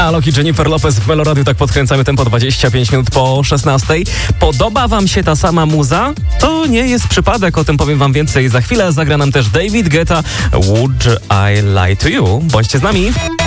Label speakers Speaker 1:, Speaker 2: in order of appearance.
Speaker 1: Alok i Jennifer Lopez w Meloradiu, tak podkręcamy tempo 25 minut po 16. Podoba wam się ta sama muza? To nie jest przypadek, o tym powiem wam więcej za chwilę. Zagra nam też David Guetta, Would I Lie to You? Bądźcie z nami.